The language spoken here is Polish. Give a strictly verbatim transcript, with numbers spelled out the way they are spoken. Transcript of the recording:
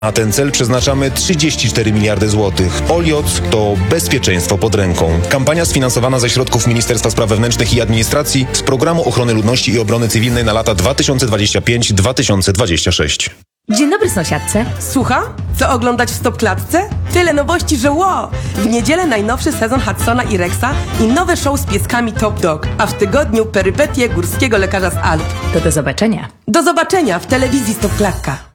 Na ten cel przeznaczamy trzydzieści cztery miliardy złotych. Olioc to bezpieczeństwo pod ręką. Kampania sfinansowana ze środków Ministerstwa Spraw Wewnętrznych i Administracji z Programu Ochrony Ludności i Obrony Cywilnej na lata dwa tysiące dwudziesty piąty do dwa tysiące dwudziestego szóstego. Dzień dobry, sąsiadce. Słucham? Co oglądać w Stopklatce? Tyle nowości, że wow! W niedzielę najnowszy sezon Hudsona i Rexa i nowe show z pieskami Top Dog, a w tygodniu perypetie górskiego lekarza z Alp. To do zobaczenia. Do zobaczenia w telewizji Stopklatka.